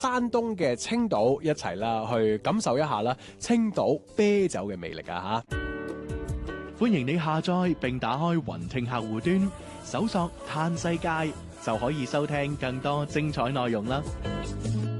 山東嘅青島一齊啦，去感受一下啦青島啤酒嘅魅力啊嚇！ 歡迎你下載並打開雲聽客戶端，搜索嘆世界就可以收聽更多精彩內容啦。